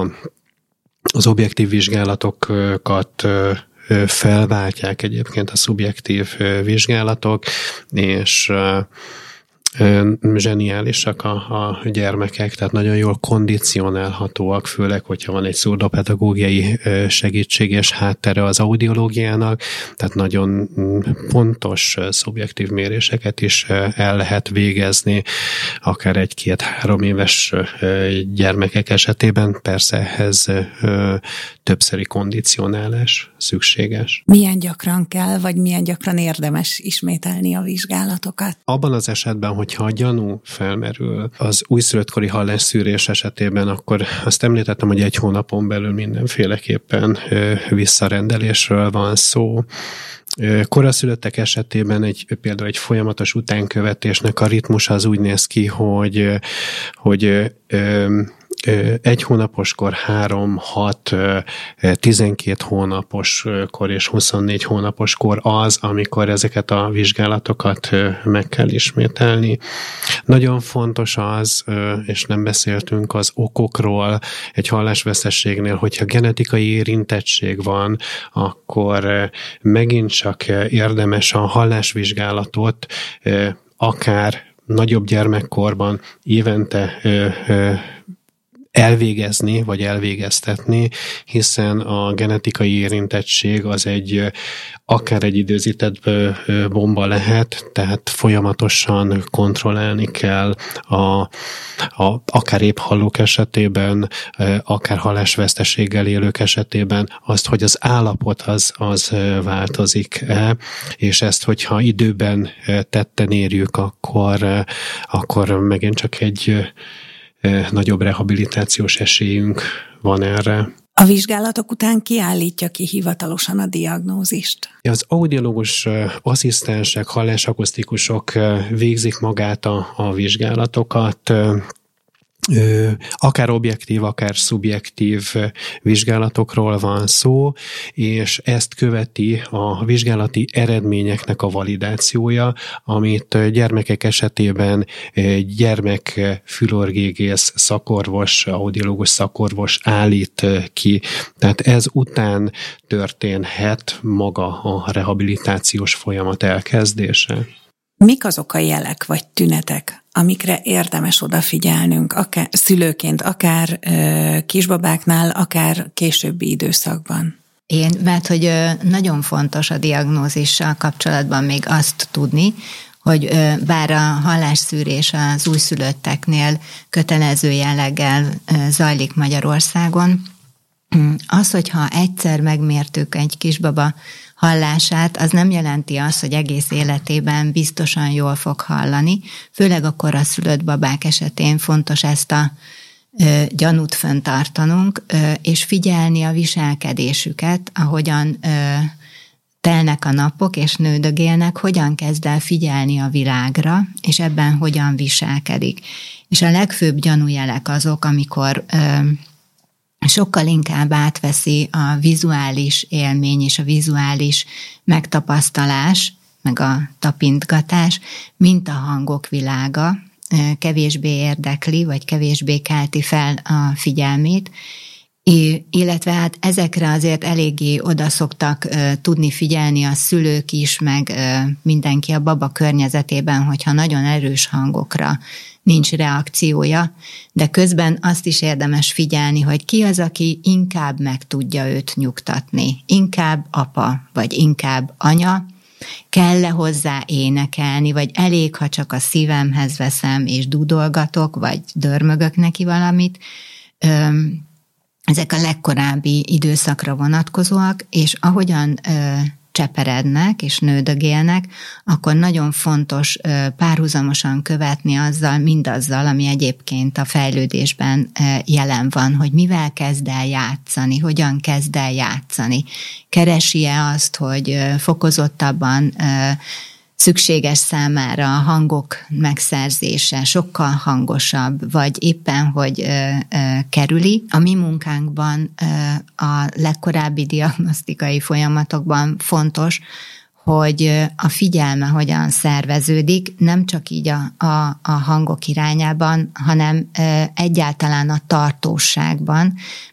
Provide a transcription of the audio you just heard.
az objektív vizsgálatokat felváltják egyébként a szubjektív vizsgálatok, és zseniálisak a gyermekek, tehát nagyon jól kondicionálhatóak, főleg, hogyha van egy szurdopedagógiai segítséges háttere az audiológiának, tehát nagyon pontos szubjektív méréseket is el lehet végezni, akár 1-2-3 éves gyermekek esetében, persze ehhez többszöri kondicionálás szükséges. Milyen gyakran kell, vagy milyen gyakran érdemes ismételni a vizsgálatokat? Abban az esetben, hogyha a gyanú felmerül az újszülöttkori hallásszűrés esetében, akkor azt említettem, hogy 1 hónapon belül mindenféleképpen visszarendelésről van szó. Koraszülöttek esetében például egy folyamatos utánkövetésnek a ritmus az úgy néz ki, hogy 1 hónapos kor, 3, 6, 12 hónapos kor és 24 hónapos kor az, amikor ezeket a vizsgálatokat meg kell ismételni. Nagyon fontos az, és nem beszéltünk az okokról egy hallásveszteségnél, hogyha genetikai érintettség van, akkor megint csak érdemes a hallásvizsgálatot akár nagyobb gyermekkorban évente elvégezni, vagy elvégeztetni, hiszen a genetikai érintettség az akár egy időzített bomba lehet, tehát folyamatosan kontrollálni kell akár épphallók esetében, akár hallásveszteséggel élők esetében azt, hogy az állapot az változik-e, és ezt, hogyha időben tetten érjük, akkor megint csak egy nagyobb rehabilitációs esélyünk van erre. A vizsgálatok után ki állítja ki hivatalosan a diagnózist? Az audiológus asszisztensek, hallásakusztikusok végzik magát a vizsgálatokat, akár objektív, akár szubjektív vizsgálatokról van szó, és ezt követi a vizsgálati eredményeknek a validációja, amit gyermekek esetében gyermekfülorgégész szakorvos, audiológus szakorvos állít ki. Tehát ez után történhet maga a rehabilitációs folyamat elkezdése. Mik azok a jelek vagy tünetek, amikre érdemes odafigyelnünk, akár szülőként, akár kisbabáknál, akár későbbi időszakban? Mert hogy nagyon fontos a diagnózissal kapcsolatban még azt tudni, hogy bár a hallásszűrés az újszülötteknél kötelező jelleggel zajlik Magyarországon, az, hogyha egyszer megmértük egy kisbaba hallását, az nem jelenti azt, hogy egész életében biztosan jól fog hallani. Főleg a koraszülött babák esetén fontos ezt a gyanút fenntartanunk, és figyelni a viselkedésüket, ahogyan telnek a napok és nődögélnek, hogyan kezd el figyelni a világra, és ebben hogyan viselkedik. És a legfőbb gyanújelek azok, amikor sokkal inkább átveszi a vizuális élmény és a vizuális megtapasztalás, meg a tapintgatás, mint a hangok világa, kevésbé érdekli, vagy kevésbé kelti fel a figyelmét, illetve hát ezekre azért eléggé oda szoktak tudni figyelni a szülők is, meg mindenki a baba környezetében, hogyha nagyon erős hangokra nincs reakciója, de közben azt is érdemes figyelni, hogy ki az, aki inkább meg tudja őt nyugtatni. Inkább apa, vagy inkább anya, kell-e hozzá énekelni, vagy elég, ha csak a szívemhez veszem, és dúdolgatok, vagy dörmögök neki valamit. Ezek a legkorábbi időszakra vonatkozóak, és ahogyan cseperednek és nődögélnek, akkor nagyon fontos párhuzamosan követni mindazzal, ami egyébként a fejlődésben jelen van, hogy mivel kezd el játszani, hogyan kezd el játszani. Keresi-e azt, hogy fokozottabban szükséges számára a hangok megszerzése sokkal hangosabb, vagy éppen, hogy kerüli. A mi munkánkban a legkorábbi diagnosztikai folyamatokban fontos, hogy a figyelme hogyan szerveződik, nem csak így a hangok irányában, hanem egyáltalán a tartóságban,